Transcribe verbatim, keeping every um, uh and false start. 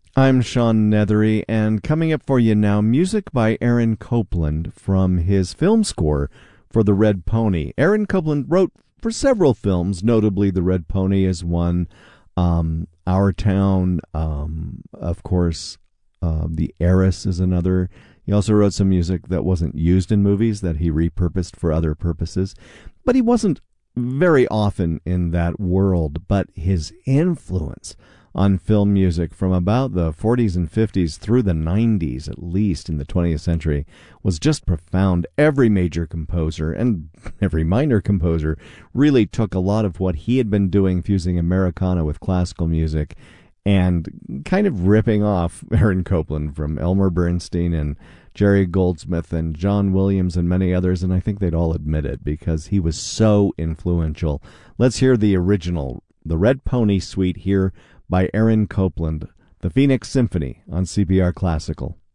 I'm Sean Nethery, and coming up for you now, music by Aaron Copland from his film score for The Red Pony. Aaron Copland wrote for several films, notably The Red Pony is one, um, Our Town, um, of course, uh, The Heiress is another. He also wrote some music that wasn't used in movies that he repurposed for other purposes, but he wasn't very often in that world, but his influence on film music from about the forties and fifties through the nineties, at least in the twentieth century, was just profound. Every major composer and every minor composer really took a lot of what he had been doing, fusing Americana with classical music, and kind of ripping off Aaron Copland from Elmer Bernstein and Jerry Goldsmith and John Williams and many others, and I think they'd all admit it because he was so influential. Let's hear the original, The Red Pony Suite, here by Aaron Copland, the Phoenix Symphony on C P R Classical.